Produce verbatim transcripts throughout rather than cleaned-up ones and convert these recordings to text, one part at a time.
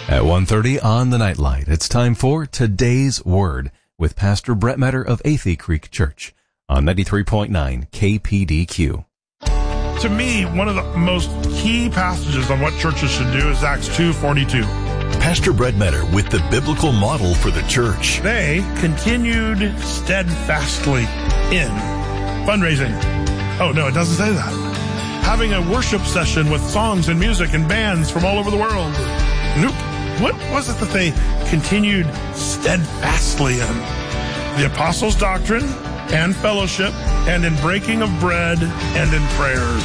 At one thirty on the Nightlight, it's time for Today's Word with Pastor Brett Metter of Athey Creek Church on ninety-three point nine K P D Q. To me, one of the most key passages on what churches should do is Acts two forty-two. Pastor Brett Metter with the biblical model for the church. They continued steadfastly in fundraising. Oh, no, it doesn't say that. Having a worship session with songs and music and bands from all over the world. Nope. What was it that they continued steadfastly in? The apostles' doctrine and fellowship, and in breaking of bread and in prayers.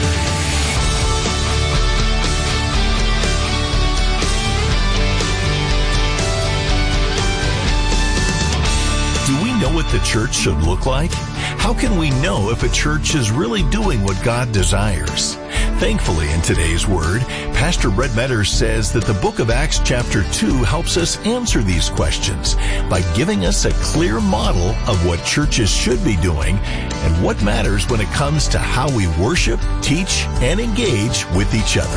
Do we know what the church should look like? How can we know if a church is really doing what God desires? Thankfully, in today's Word, Pastor Brett Metter says that the book of Acts chapter two helps us answer these questions by giving us a clear model of what churches should be doing and what matters when it comes to how we worship, teach, and engage with each other.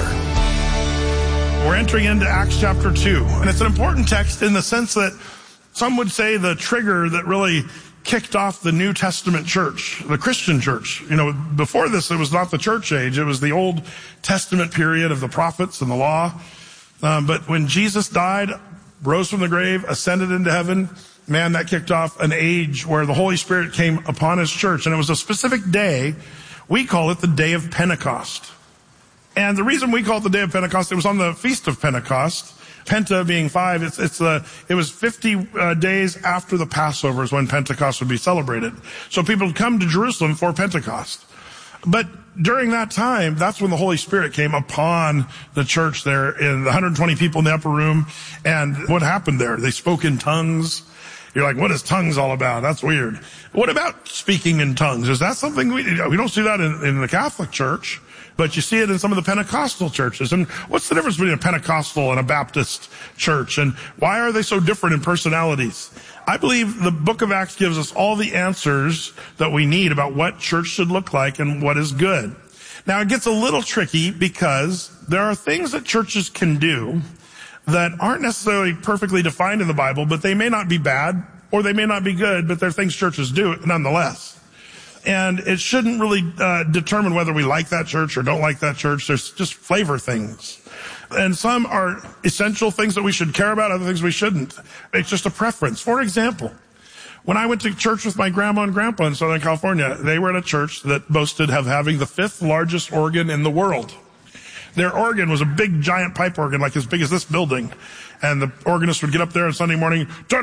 We're entering into Acts chapter two, and it's an important text in the sense that some would say the trigger that really kicked off the New Testament church, the Christian church. You know, before this, it was not the church age. It was the Old Testament period of the prophets and the law. Um, but when Jesus died, rose from the grave, ascended into heaven, man, that kicked off an age where the Holy Spirit came upon his church. And it was a specific day. We call it the day of Pentecost. And the reason we call it the day of Pentecost, it was on the Feast of Pentecost. Penta being five, it's, it's, uh, it was fifty uh, days after the Passover is when Pentecost would be celebrated. So people would come to Jerusalem for Pentecost. But during that time, that's when the Holy Spirit came upon the church there in the one hundred twenty people in the upper room. And what happened there? They spoke in tongues. You're like, what is tongues all about? That's weird. What about speaking in tongues? Is that something we, we don't see that in, in the Catholic Church? But you see it in some of the Pentecostal churches. And what's the difference between a Pentecostal and a Baptist church? And why are they so different in personalities? I believe the book of Acts gives us all the answers that we need about what church should look like and what is good. Now, it gets a little tricky because there are things that churches can do that aren't necessarily perfectly defined in the Bible, but they may not be bad or they may not be good, but they're things churches do nonetheless. And it shouldn't really uh, determine whether we like that church or don't like that church. There's just flavor things. And some are essential things that we should care about, other things we shouldn't. It's just a preference. For example, when I went to church with my grandma and grandpa in Southern California, they were at a church that boasted of having the fifth largest organ in the world. Their organ was a big, giant pipe organ, like as big as this building. And the organist would get up there on Sunday morning. They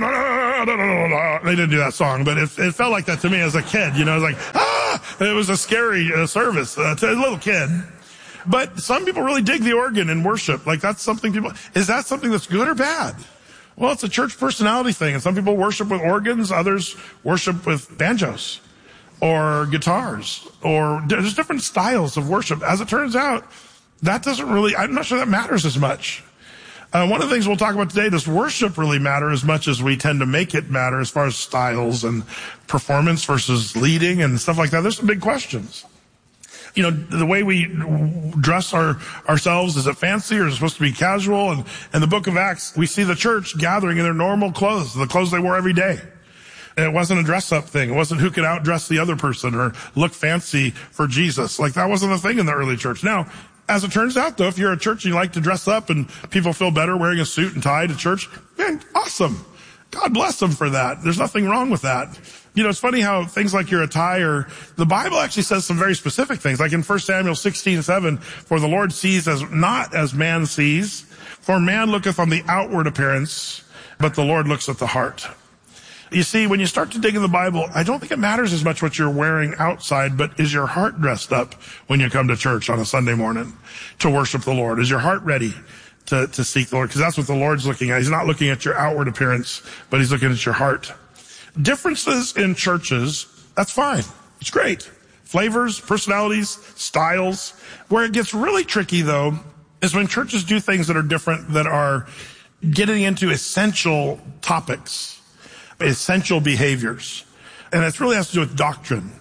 didn't do that song, but it, it felt like that to me as a kid. You know, it was like, ah! It was a scary uh, service uh, to a little kid. But some people really dig the organ in worship. Like that's something people, is that something that's good or bad? Well, it's a church personality thing. And some people worship with organs. Others worship with banjos or guitars, or there's different styles of worship. As it turns out, that doesn't really, I'm not sure that matters as much. Uh, one of the things we'll talk about today, does worship really matter as much as we tend to make it matter as far as styles and performance versus leading and stuff like that? There's some big questions. You know, the way we dress our, ourselves, is it fancy or is it supposed to be casual? And in the book of Acts, we see the church gathering in their normal clothes, the clothes they wore every day. And it wasn't a dress-up thing. It wasn't who could outdress the other person or look fancy for Jesus. Like that wasn't a thing in the early church. Now, as it turns out, though, if you're a church and you like to dress up and people feel better wearing a suit and tie to church, man, awesome. God bless them for that. There's nothing wrong with that. You know, it's funny how things like your attire, the Bible actually says some very specific things. Like in First Samuel sixteen seven, for the Lord sees as not as man sees, for man looketh on the outward appearance, but the Lord looks at the heart. You see, when you start to dig in the Bible, I don't think it matters as much what you're wearing outside, but is your heart dressed up when you come to church on a Sunday morning to worship the Lord? Is your heart ready to, to seek the Lord? Because that's what the Lord's looking at. He's not looking at your outward appearance, but he's looking at your heart. Differences in churches, that's fine. It's great. Flavors, personalities, styles. Where it gets really tricky, though, is when churches do things that are different, that are getting into essential topics, essential behaviors. And it really has to do with doctrine.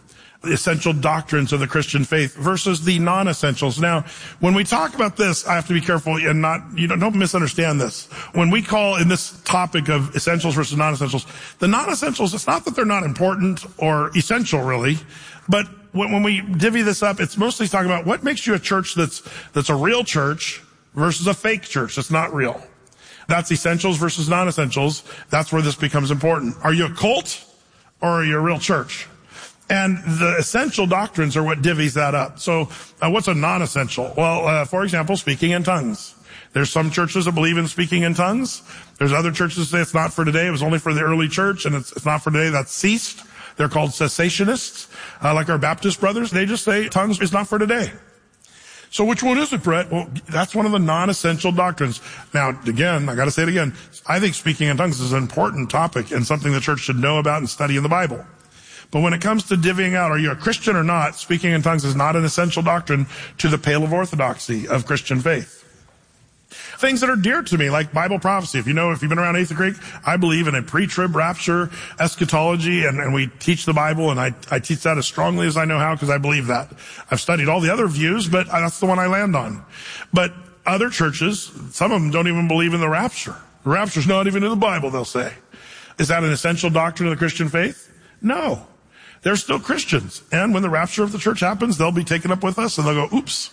essential doctrines of the Christian faith versus the non-essentials. Now, when we talk about this, I have to be careful and not, you know, don't misunderstand this. When we call in this topic of essentials versus non-essentials, the non-essentials, it's not that they're not important or essential really, but when, when we divvy this up, it's mostly talking about what makes you a church that's, that's a real church versus a fake church that's not real. That's essentials versus non-essentials. That's where this becomes important. Are you a cult or are you a real church? And the essential doctrines are what divvies that up. So uh, what's a non-essential? Well, uh, for example, speaking in tongues. There's some churches that believe in speaking in tongues. There's other churches that say it's not for today. It was only for the early church, and it's, it's not for today. That's ceased. They're called cessationists, uh, like our Baptist brothers. They just say tongues is not for today. So which one is it, Brett? Well, that's one of the non-essential doctrines. Now, again, I got to say it again. I think speaking in tongues is an important topic and something the church should know about and study in the Bible. But when it comes to divvying out, are you a Christian or not, speaking in tongues is not an essential doctrine to the pale of orthodoxy of Christian faith. Things that are dear to me, like Bible prophecy. If you know, if you've been around Athey Creek, I believe in a pre-trib rapture eschatology, and, and we teach the Bible, and I, I teach that as strongly as I know how because I believe that. I've studied all the other views, but that's the one I land on. But other churches, some of them don't even believe in the rapture. The rapture's not even in the Bible, they'll say. Is that an essential doctrine of the Christian faith? No. They're still Christians. And when the rapture of the church happens, they'll be taken up with us and they'll go, oops.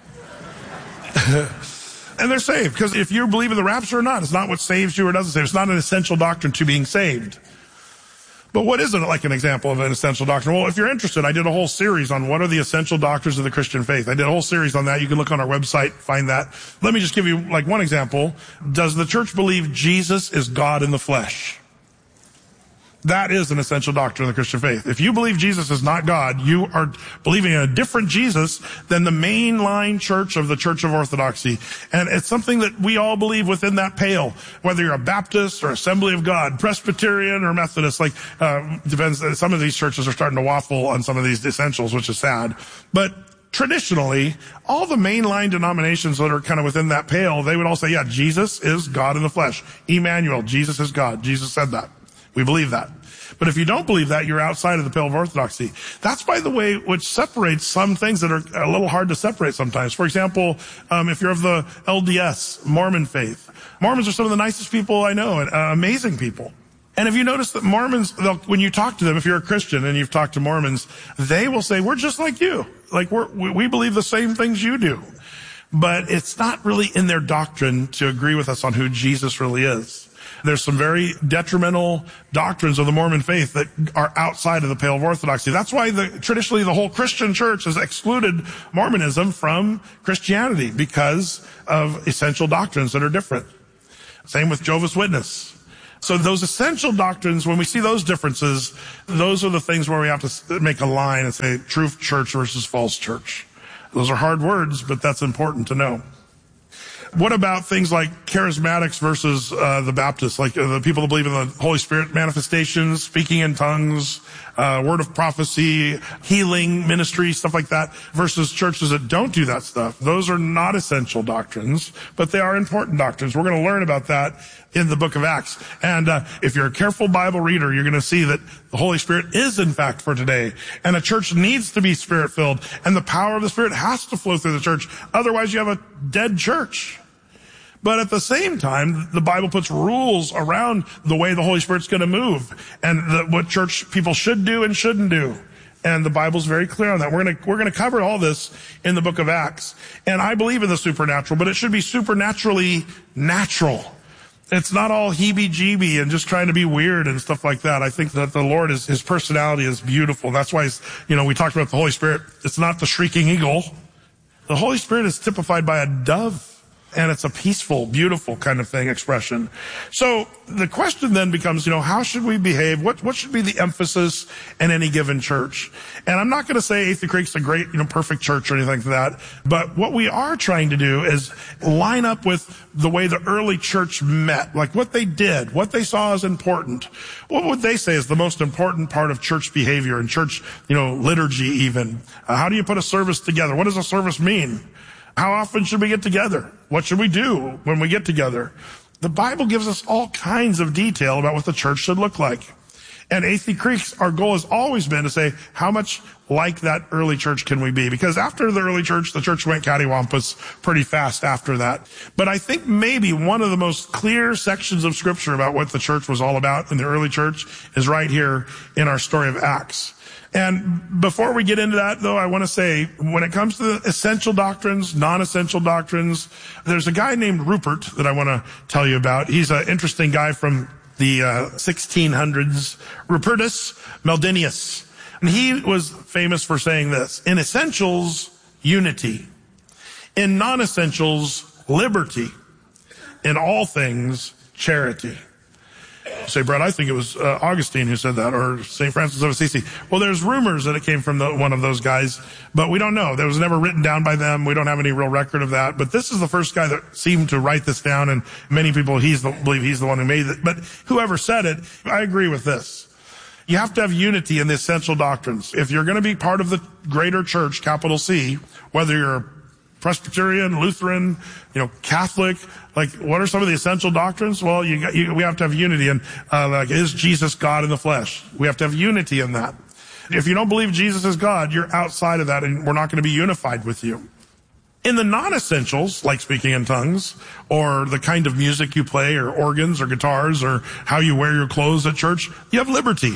And they're saved. Because if you believe in the rapture or not, it's not what saves you or doesn't save. It's not an essential doctrine to being saved. But what is it like an example of an essential doctrine? Well, if you're interested, I did a whole series on what are the essential doctrines of the Christian faith. I did a whole series on that. You can look on our website, find that. Let me just give you like one example. Does the church believe Jesus is God in the flesh? That is an essential doctrine of the Christian faith. If you believe Jesus is not God, you are believing in a different Jesus than the mainline church of the Church of Orthodoxy. And it's something that we all believe within that pale. Whether you're a Baptist or Assembly of God, Presbyterian or Methodist, like, uh, depends. Some of these churches are starting to waffle on some of these essentials, which is sad. But traditionally, all the mainline denominations that are kind of within that pale, they would all say, yeah, Jesus is God in the flesh. Emmanuel, Jesus is God. Jesus said that. We believe that. But if you don't believe that, you're outside of the pale of orthodoxy. That's, by the way, which separates some things that are a little hard to separate sometimes. For example, um, if you're of the L D S, Mormon faith. Mormons are some of the nicest people I know, and uh, amazing people. And if you notice that Mormons, when you talk to them, if you're a Christian and you've talked to Mormons, they will say, we're just like you. Like, we're, we believe the same things you do. But it's not really in their doctrine to agree with us on who Jesus really is. There's some very detrimental doctrines of the Mormon faith that are outside of the pale of orthodoxy. That's why the, traditionally the whole Christian church has excluded Mormonism from Christianity because of essential doctrines that are different. Same with Jehovah's Witness. So those essential doctrines, when we see those differences, those are the things where we have to make a line and say true church versus false church. Those are hard words, but that's important to know. What about things like charismatics versus uh, the Baptists, like uh, the people that believe in the Holy Spirit manifestations, speaking in tongues, uh, word of prophecy, healing ministry, stuff like that, versus churches that don't do that stuff? Those are not essential doctrines, but they are important doctrines. We're going to learn about that in the book of Acts. And uh, if you're a careful Bible reader, you're going to see that the Holy Spirit is, in fact, for today. And a church needs to be Spirit-filled, and the power of the Spirit has to flow through the church. Otherwise, you have a dead church. But at the same time, the Bible puts rules around the way the Holy Spirit's going to move and the, what church people should do and shouldn't do. And the Bible's very clear on that. We're going to, we're going to cover all this in the book of Acts. And I believe in the supernatural, but it should be supernaturally natural. It's not all heebie-jeebie and just trying to be weird and stuff like that. I think that the Lord is, his personality is beautiful. That's why, you know, we talked about the Holy Spirit. It's not the shrieking eagle. The Holy Spirit is typified by a dove. And it's a peaceful, beautiful kind of thing, expression. So the question then becomes, you know, how should we behave? What, what should be the emphasis in any given church? And I'm not going to say Athey Creek's a great, you know, perfect church or anything like that. But what we are trying to do is line up with the way the early church met, like what they did, what they saw as important. What would they say is the most important part of church behavior and church, you know, liturgy even? Uh, how do you put a service together? What does a service mean? How often should we get together? What should we do when we get together? The Bible gives us all kinds of detail about what the church should look like. And Athey Creek's, our goal has always been to say, how much like that early church can we be? Because after the early church, the church went cattywampus pretty fast after that. But I think maybe one of the most clear sections of scripture about what the church was all about in the early church is right here in our story of Acts. And before we get into that, though, I want to say, when it comes to the essential doctrines, non-essential doctrines, there's a guy named Rupert that I want to tell you about. He's an interesting guy from the uh, sixteen hundreds, Rupertus Meldenius. And he was famous for saying this: in essentials, unity. In non-essentials, liberty. In all things, charity. You say, Brett, I think it was uh, Augustine who said that, or Saint Francis of Assisi. Well, there's rumors that it came from the, one of those guys, but we don't know. That was never written down by them. We don't have any real record of that. But this is the first guy that seemed to write this down, and many people he's the, believe he's the one who made it. But whoever said it, I agree with this. You have to have unity in the essential doctrines. If you're going to be part of the greater church, capital C, whether you're Presbyterian, Lutheran, you know, Catholic, like, what are some of the essential doctrines? Well, you, got, you we have to have unity in, uh, like, is Jesus God in the flesh? We have to have unity in that. If you don't believe Jesus is God, you're outside of that, and we're not going to be unified with you. In the non-essentials, like speaking in tongues, or the kind of music you play, or organs, or guitars, or how you wear your clothes at church, you have liberty.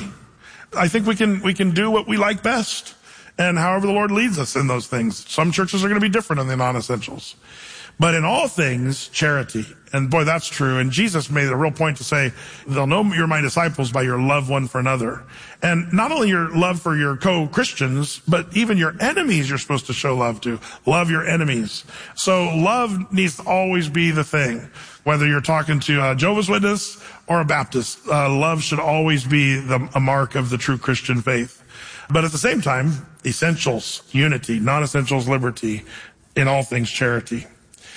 I think we can, we can do what we like best. And however the Lord leads us in those things. Some churches are going to be different in the non-essentials. But in all things, charity. And boy, that's true. And Jesus made a real point to say, they'll know you're my disciples by your love one for another. And not only your love for your co-Christians, but even your enemies you're supposed to show love to. Love your enemies. So love needs to always be the thing. Whether you're talking to a Jehovah's Witness or a Baptist, uh, love should always be the, a mark of the true Christian faith. But at the same time, essentials, unity, non-essentials, liberty, in all things, charity.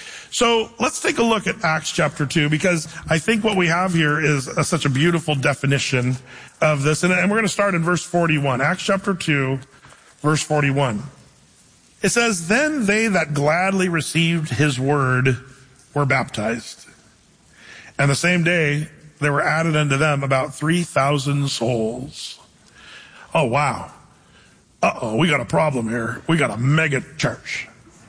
So let's take a look at Acts chapter two, because I think what we have here is a, such a beautiful definition of this. And, and we're going to start in verse forty-one. Acts chapter two, verse forty-one. It says, then they that gladly received his word were baptized. And the same day there were added unto them about three thousand souls. Oh, wow. Uh-oh, we got a problem here. We got a mega church.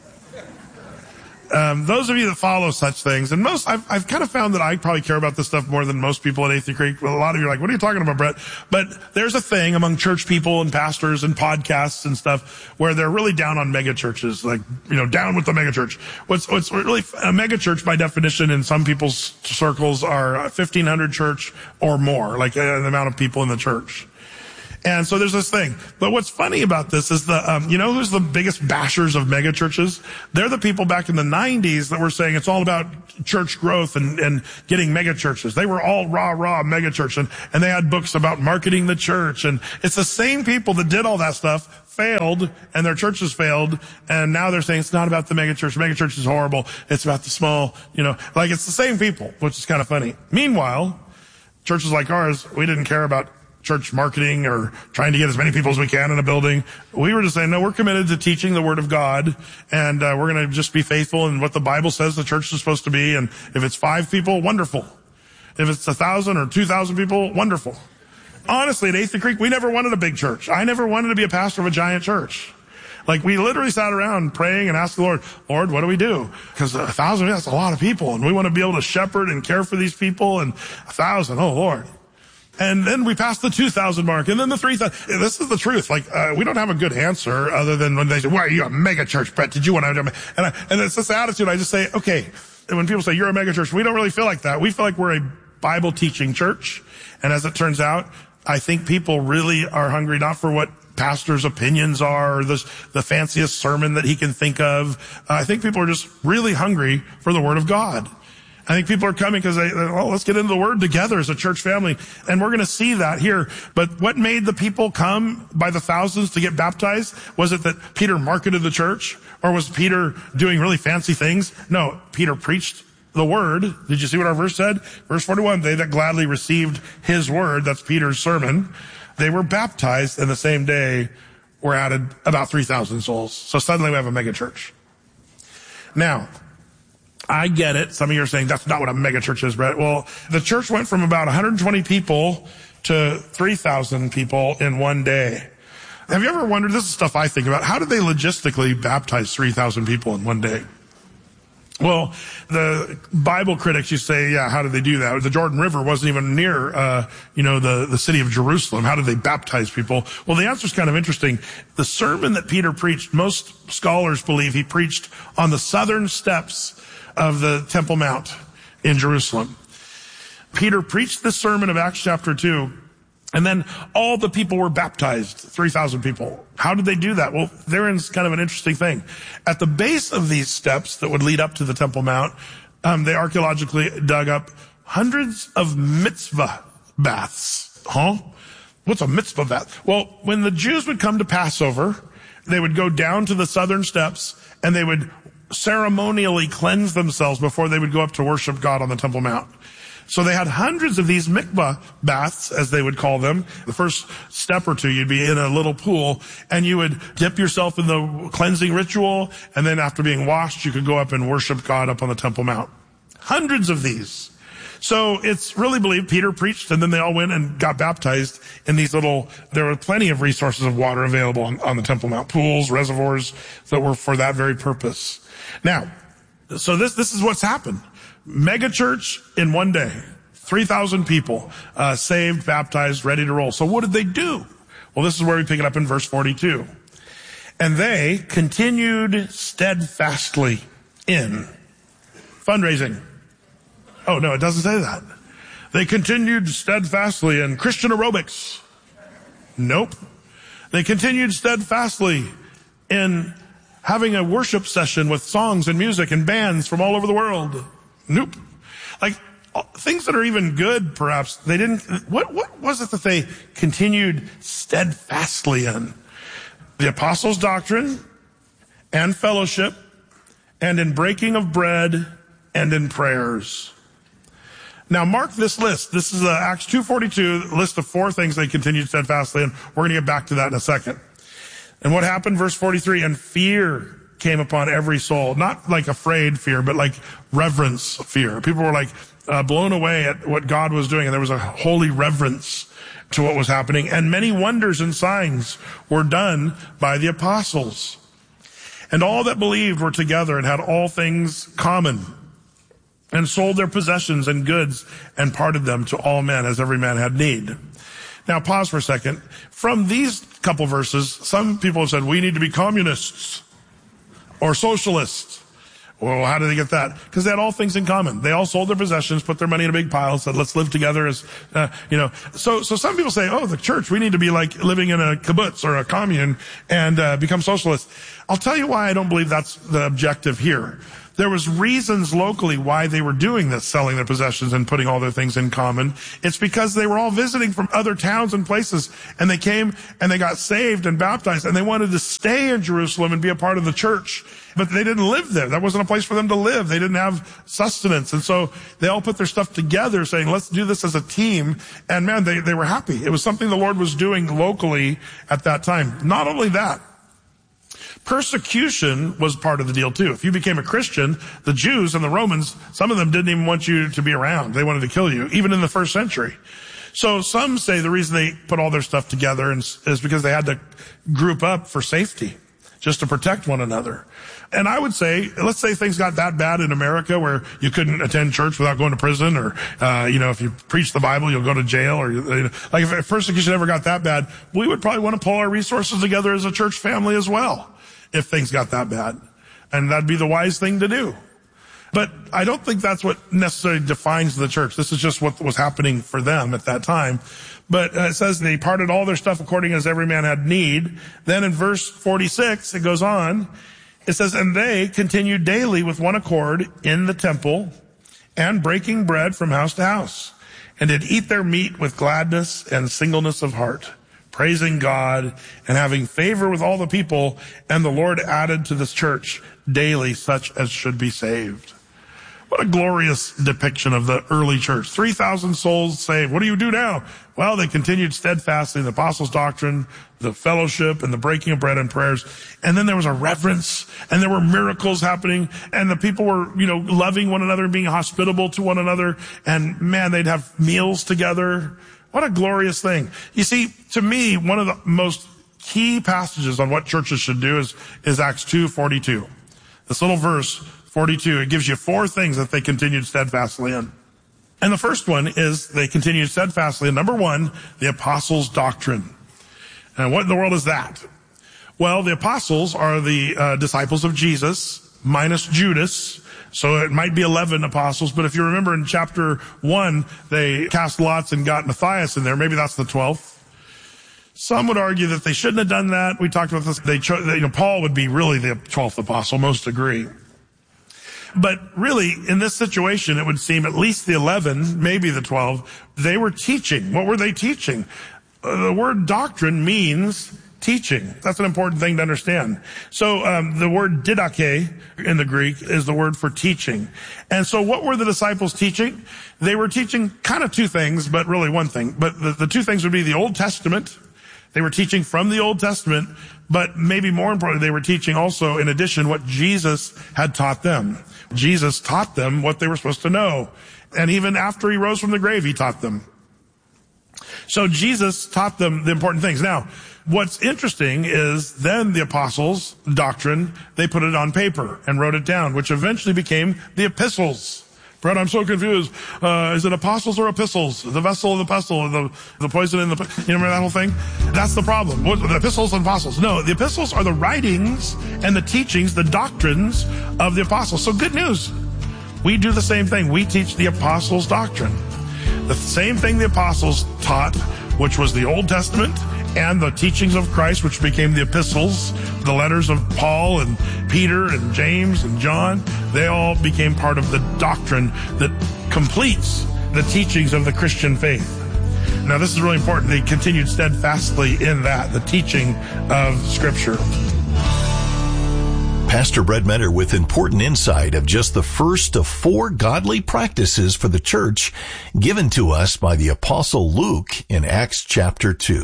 Um, those of you that follow such things, and most, I've, I've kind of found that I probably care about this stuff more than most people at Athey Creek. Well, a lot of you are like, what are you talking about, Brett? But there's a thing among church people and pastors and podcasts and stuff where they're really down on mega churches, like, you know, down with the mega church. What's, what's really, a mega church by definition in some people's circles are fifteen hundred church or more, like uh, the amount of people in the church. And so there's this thing. But what's funny about this is the, um, you know who's the biggest bashers of mega churches? They're the people back in the nineties that were saying it's all about church growth and, and getting mega churches. They were all rah, rah mega church, and, and they had books about marketing the church. And it's the same people that did all that stuff, failed, and their churches failed. And now they're saying it's not about the mega church. Mega church is horrible. It's about the small, you know, like it's the same people, which is kind of funny. Meanwhile, churches like ours, we didn't care about church marketing or trying to get as many people as we can in a building. We were just saying, no, we're committed to teaching the Word of God, and uh, we're going to just be faithful in what the Bible says the church is supposed to be. And if it's five people, wonderful. If it's a thousand or two thousand people, wonderful. Honestly, at Athey Creek, we never wanted a big church. I never wanted to be a pastor of a giant church. Like, we literally sat around praying and asked the Lord, Lord, what do we do? Because a thousand, that's a lot of people, and we want to be able to shepherd and care for these people. And a thousand, oh Lord. And then we passed the two thousand mark, and then the three thousand. This is the truth. Like, uh, we don't have a good answer other than when they say, why are you a mega church, Brett? Did you want to? And, I, and it's this attitude. I just say, okay. And when people say you're a mega church, we don't really feel like that. We feel like we're a Bible teaching church. And as it turns out, I think people really are hungry not for what pastor's opinions are, or the, the fanciest sermon that he can think of. Uh, I think people are just really hungry for the Word of God. I think people are coming because they, well, let's get into the Word together as a church family. And we're going to see that here. But what made the people come by the thousands to get baptized? Was it that Peter marketed the church? Or was Peter doing really fancy things? No, Peter preached the Word. Did you see what our verse said? Verse forty-one, they that gladly received his word, that's Peter's sermon, they were baptized, and the same day were added about three thousand souls. So suddenly we have a mega church. Now, I get it. Some of you are saying that's not what a mega church is, Brett. Well, the church went from about one hundred twenty people to three thousand people in one day. Have you ever wondered, this is stuff I think about, how did they logistically baptize three thousand people in one day? Well, the Bible critics, you say, yeah, how did they do that? The Jordan River wasn't even near, uh, you know, the, the city of Jerusalem. How did they baptize people? Well, the answer is kind of interesting. The sermon that Peter preached, most scholars believe he preached on the southern steps of the Temple Mount in Jerusalem. Peter preached this sermon of Acts chapter two, and then all the people were baptized, three thousand people. How did they do that? Well, therein's kind of an interesting thing. At the base of these steps that would lead up to the Temple Mount, um, they archaeologically dug up hundreds of mitzvah baths. Huh? What's a mitzvah bath? Well, when the Jews would come to Passover, they would go down to the southern steps, and they would ceremonially cleanse themselves before they would go up to worship God on the Temple Mount. So they had hundreds of these mikvah baths, as they would call them. The first step or two, you'd be in a little pool, and you would dip yourself in the cleansing ritual, and then after being washed, you could go up and worship God up on the Temple Mount. Hundreds of these. So it's really believed Peter preached, and then they all went and got baptized in these little, there were plenty of resources of water available on, on the Temple Mount. Pools, reservoirs that were for that very purpose. Now, so this, this is what's happened. Mega church in one day. three thousand people, uh, saved, baptized, ready to roll. So what did they do? Well, this is where we pick it up in verse forty-two. And they continued steadfastly in fundraising. Oh, no, it doesn't say that. They continued steadfastly in Christian aerobics. Nope. They continued steadfastly in having a worship session with songs and music and bands from all over the world. Nope. Like, things that are even good, perhaps, they didn't, what, what was it that they continued steadfastly in? The apostles' doctrine and fellowship and in breaking of bread and in prayers. Now, mark this list. This is uh, Acts two forty-two, list of four things they continued steadfastly in. We're going to get back to that in a second. And what happened? Verse forty-three, and fear came upon every soul. Not like afraid fear, but like reverence fear. People were like uh, blown away at what God was doing, and there was a holy reverence to what was happening. And many wonders and signs were done by the apostles. And all that believed were together and had all things common, and sold their possessions and goods and parted them to all men as every man had need. Now pause for a second. From these couple verses, some people have said we need to be communists or socialists. Well, how did they get that? Because they had all things in common. They all sold their possessions, put their money in a big pile, said, let's live together as, uh, you know. So, so some people say, oh, the church, we need to be like living in a kibbutz or a commune and uh, become socialists. I'll tell you why I don't believe that's the objective here. There was reasons locally why they were doing this, selling their possessions and putting all their things in common. It's because they were all visiting from other towns and places, and they came and they got saved and baptized, and they wanted to stay in Jerusalem and be a part of the church. But they didn't live there. That wasn't a place for them to live. They didn't have sustenance. And so they all put their stuff together saying, let's do this as a team. And man, they, they were happy. It was something the Lord was doing locally at that time. Not only that, persecution was part of the deal too. If you became a Christian, the Jews and the Romans, some of them didn't even want you to be around. They wanted to kill you, even in the first century. So some say the reason they put all their stuff together is because they had to group up for safety, just to protect one another. And I would say, let's say things got that bad in America where you couldn't attend church without going to prison, or, uh, you know, if you preach the Bible, you'll go to jail, or, you know, like if persecution ever got that bad, we would probably want to pull our resources together as a church family as well, if things got that bad. And that'd be the wise thing to do. But I don't think that's what necessarily defines the church. This is just what was happening for them at that time. But uh, it says they parted all their stuff according as every man had need. Then in verse forty-six, it goes on. It says, and they continued daily with one accord in the temple and breaking bread from house to house, and did eat their meat with gladness and singleness of heart, praising God and having favor with all the people. And the Lord added to this church daily such as should be saved. What a glorious depiction of the early church. three thousand souls saved. What do you do now? Well, they continued steadfastly in the apostles' doctrine, the fellowship, and the breaking of bread and prayers. And then there was a reverence, and there were miracles happening, and the people were, you know, loving one another and being hospitable to one another. And man, they'd have meals together. What a glorious thing. You see, to me, one of the most key passages on what churches should do is, is Acts two forty-two. This little verse, forty-two, it gives you four things that they continued steadfastly in. And the first one is they continued steadfastly in, number one, the apostles' doctrine. And what in the world is that? Well, the apostles are the uh, disciples of Jesus, minus Judas. So it might be eleven apostles, but if you remember in chapter one, they cast lots and got Matthias in there. Maybe that's the twelfth. Some would argue that they shouldn't have done that. We talked about this. They chose, you know, Paul would be really the twelfth apostle. Most agree. But really, in this situation, it would seem at least the eleven, maybe the twelve, they were teaching. What were they teaching? Uh, the word doctrine means teaching. That's an important thing to understand. So um, the word didache in the Greek is the word for teaching. And so what were the disciples teaching? They were teaching kind of two things, but really one thing. But the, the two things would be the Old Testament. They were teaching from the Old Testament, but maybe more importantly, they were teaching also, in addition, what Jesus had taught them. Jesus taught them what they were supposed to know. And even after he rose from the grave, he taught them. So Jesus taught them the important things. Now, what's interesting is then the apostles' doctrine, they put it on paper and wrote it down, which eventually became the epistles. Brett, I'm so confused. Uh, is it apostles or epistles? The vessel and the pestle, the, the poison and the, you remember that whole thing? That's the problem. What, the epistles and apostles. No, the epistles are the writings and the teachings, the doctrines of the apostles. So good news. We do the same thing. We teach the apostles' doctrine. The same thing the apostles taught, which was the Old Testament and the teachings of Christ, which became the epistles, the letters of Paul and Peter and James and John. They all became part of the doctrine that completes the teachings of the Christian faith. Now, this is really important. They continued steadfastly in that, the teaching of Scripture. Pastor Brett Metter with important insight of just the first of four godly practices for the church given to us by the Apostle Luke in Acts chapter two.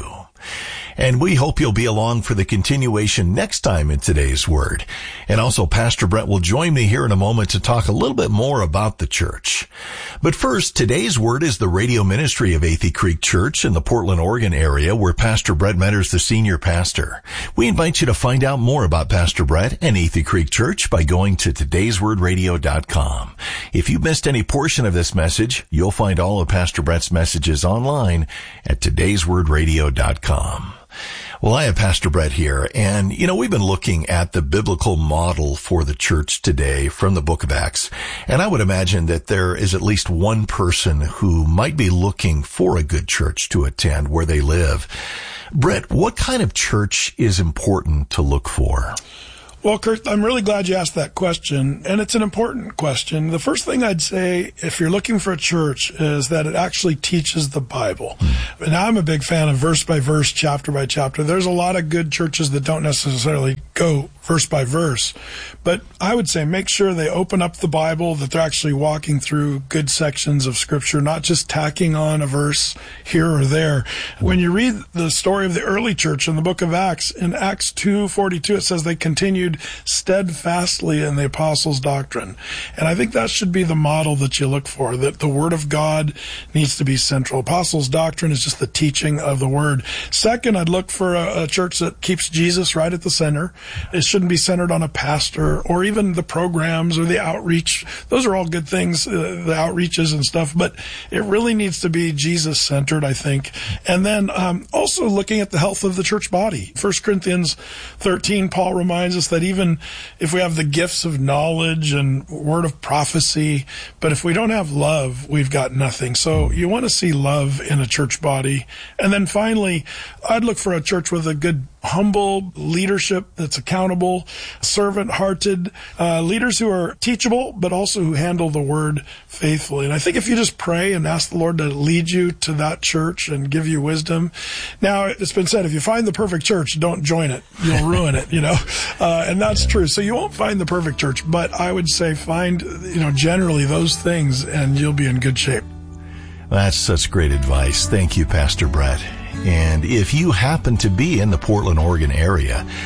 And we hope you'll be along for the continuation next time in today's Word. And also, Pastor Brett will join me here in a moment to talk a little bit more about the church. But first, today's Word is the radio ministry of Athey Creek Church in the Portland, Oregon area, where Pastor Brett Metter is the senior pastor. We invite you to find out more about Pastor Brett and Athey Creek Church by going to todays word radio dot com. If you missed any portion of this message, you'll find all of Pastor Brett's messages online at todays word radio dot com. Well, I have Pastor Brett here, and, you know, we've been looking at the biblical model for the church today from the book of Acts, and I would imagine that there is at least one person who might be looking for a good church to attend where they live. Brett, what kind of church is important to look for? Well, Kurt, I'm really glad you asked that question, and it's an important question. The first thing I'd say, if you're looking for a church, is that it actually teaches the Bible. And now, I'm a big fan of verse by verse, chapter by chapter. There's a lot of good churches that don't necessarily go verse by verse, but I would say make sure they open up the Bible, that they're actually walking through good sections of Scripture, not just tacking on a verse here or there. When you read the story of the early church in the book of Acts, in Acts two forty-two, it says they continued steadfastly in the apostles' doctrine. And I think that should be the model that you look for, that the Word of God needs to be central. Apostles' doctrine is just the teaching of the Word. Second, I'd look for a, a church that keeps Jesus right at the center. It shouldn't be centered on a pastor or even the programs or the outreach. Those are all good things, uh, the outreaches and stuff, but it really needs to be Jesus-centered, I think. And then um, also looking at the health of the church body. First Corinthians thirteen, Paul reminds us that even if we have the gifts of knowledge and word of prophecy, but if we don't have love, we've got nothing. So you want to see love in a church body. And then finally, I'd look for a church with a good, humble leadership that's accountable, servant-hearted, uh, leaders who are teachable, but also who handle the word faithfully. And I think if you just pray and ask the Lord to lead you to that church and give you wisdom. Now, it's been said, if you find the perfect church, don't join it. You'll ruin it, you know, uh, and that's true. So you won't find the perfect church, but I would say find, you know, generally those things and you'll be in good shape. That's such great advice. Thank you, Pastor Brett. And if you happen to be in the Portland, Oregon area,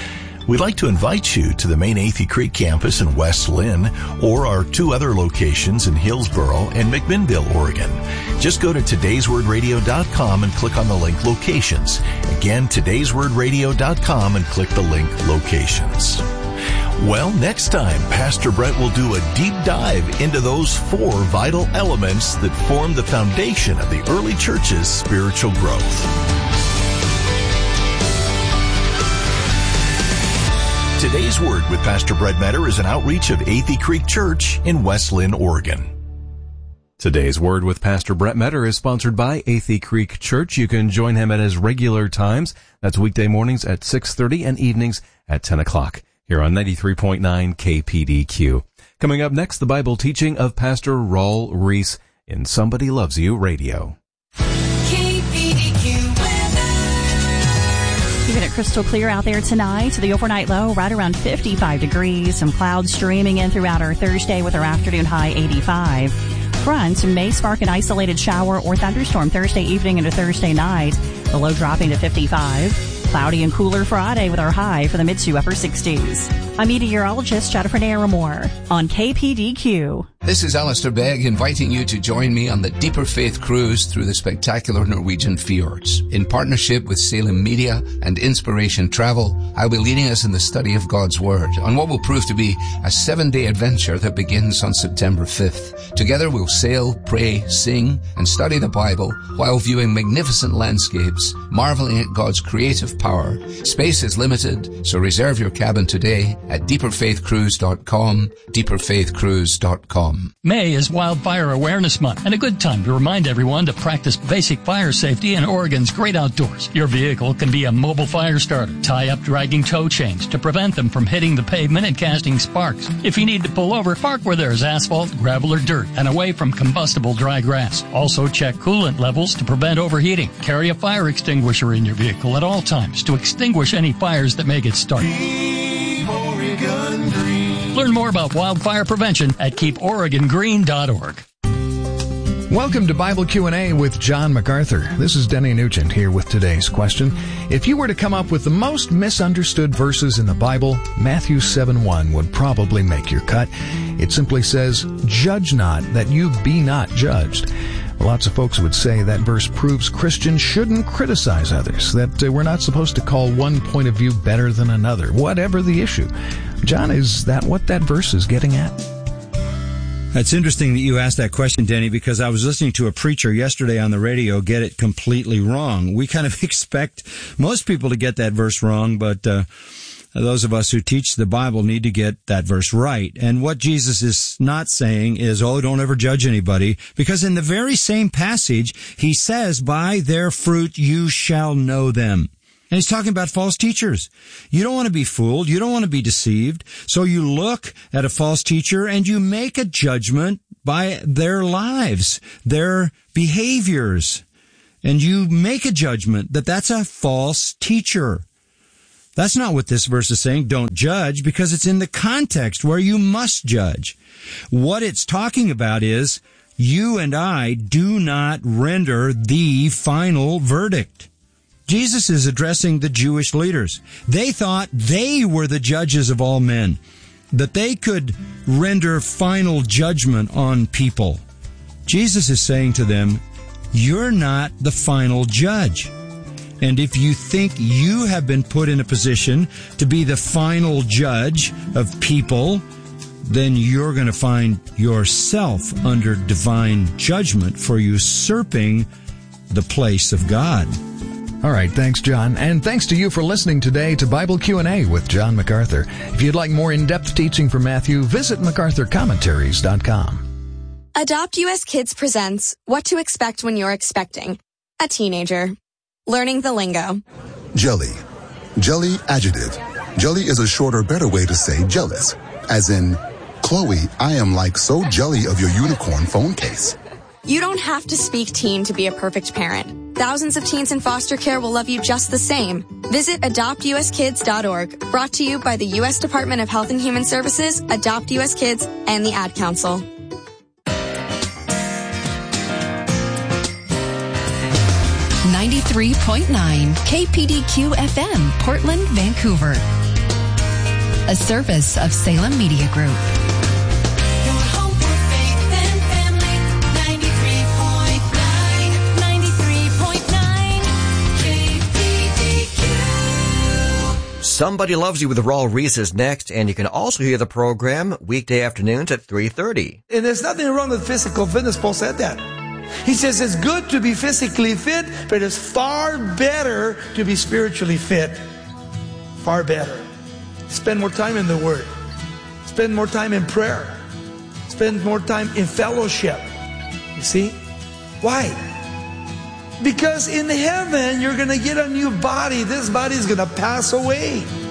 We'd like to invite you to the main Athey Creek campus in West Lynn or our two other locations in Hillsboro and McMinnville, Oregon. Just go to todays word radio dot com and click on the link Locations. Again, todays word radio dot com and click the link Locations. Well, next time, Pastor Brett will do a deep dive into those four vital elements that form the foundation of the early church's spiritual growth. Today's Word with Pastor Brett Metter is an outreach of Athey Creek Church in West Lynn, Oregon. Today's Word with Pastor Brett Metter is sponsored by Athey Creek Church. You can join him at his regular times. That's weekday mornings at six thirty and evenings at ten o'clock. Here on ninety-three point nine K P D Q. Coming up next, the Bible teaching of Pastor Raul Reese in Somebody Loves You Radio. K P D Q weather. Keeping it crystal clear out there tonight. The overnight low right around fifty-five degrees. Some clouds streaming in throughout our Thursday with our afternoon high eighty-five. Fronts may spark an isolated shower or thunderstorm Thursday evening into Thursday night. The low dropping to fifty-five. Cloudy and cooler Friday with our high for the mid to upper sixties. I'm meteorologist Jennifer Naramore on K P D Q. This is Alistair Begg inviting you to join me on the Deeper Faith Cruise through the spectacular Norwegian fjords. In partnership with Salem Media and Inspiration Travel, I'll be leading us in the study of God's Word on what will prove to be a seven-day adventure that begins on September fifth. Together we'll sail, pray, sing, and study the Bible while viewing magnificent landscapes, marveling at God's creative power. Space is limited, so reserve your cabin today at deeper faith cruise dot com, deeper faith cruise dot com. May is Wildfire Awareness Month and a good time to remind everyone to practice basic fire safety in Oregon's great outdoors. Your vehicle can be a mobile fire starter. Tie up dragging tow chains to prevent them from hitting the pavement and casting sparks. If you need to pull over, park where there is asphalt, gravel, or dirt and away from combustible dry grass. Also check coolant levels to prevent overheating. Carry a fire extinguisher in your vehicle at all times to extinguish any fires that may get started. Oregon Green. Learn more about wildfire prevention at keep oregon green dot org. Welcome to Bible Q and A with John MacArthur. This is Denny Nugent here with today's question. If you were to come up with the most misunderstood verses in the Bible, Matthew seven one would probably make your cut. It simply says, "Judge not, that you be not judged." Lots of folks would say that verse proves Christians shouldn't criticize others, that uh, we're not supposed to call one point of view better than another, whatever the issue. John, is that what that verse is getting at? That's interesting that you asked that question, Denny, because I was listening to a preacher yesterday on the radio get it completely wrong. We kind of expect most people to get that verse wrong, but uh those of us who teach the Bible need to get that verse right. And what Jesus is not saying is, oh, don't ever judge anybody, because in the very same passage, he says, by their fruit you shall know them. And he's talking about false teachers. You don't want to be fooled. You don't want to be deceived. So you look at a false teacher and you make a judgment by their lives, their behaviors. And you make a judgment that that's a false teacher. That's not what this verse is saying, don't judge, because it's in the context where you must judge. What it's talking about is, you and I do not render the final verdict. Jesus is addressing the Jewish leaders. They thought they were the judges of all men, that they could render final judgment on people. Jesus is saying to them, you're not the final judge. And if you think you have been put in a position to be the final judge of people, then you're going to find yourself under divine judgment for usurping the place of God. All right, thanks, John. And thanks to you for listening today to Bible Q and A with John MacArthur. If you'd like more in-depth teaching from Matthew, visit macarthur commentaries dot com. Adopt U S Kids presents What to Expect When You're Expecting a Teenager. Learning the lingo. Jelly. Jelly adjective. Jelly is a shorter, better way to say jealous. As in, Chloe, I am like so jelly of your unicorn phone case. You don't have to speak teen to be a perfect parent. Thousands of teens in foster care will love you just the same. Visit adopt u s kids dot org. Brought to you by the U S Department of Health and Human Services, Adopt U S Kids, and the Ad Council. ninety-three point nine K P D Q F M, Portland, Vancouver. a service of Salem Media Group. Somebody Loves You with Raul Reese is next, and you can also hear the program weekday afternoons at three thirty. And there's nothing wrong with physical fitness. Paul said that. He says it's good to be physically fit, but it's far better to be spiritually fit. Far better. Spend more time in the Word. Spend more time in prayer. Spend more time in fellowship. You see? Why? Because in heaven, you're going to get a new body. This body is going to pass away.